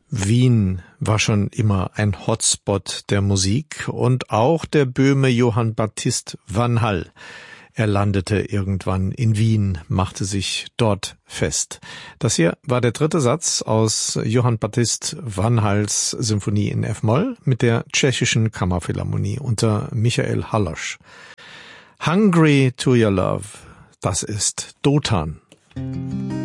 Wien war schon immer ein Hotspot der Musik und auch der Böhme Johann Baptist van Hall. Er landete irgendwann in Wien, machte sich dort fest. Das hier war der dritte Satz aus Johann Baptist van Halls Symphonie in F-Moll mit der Tschechischen Kammerphilharmonie unter Michael Hallasch. Hungry to Your Love, das ist Dotan.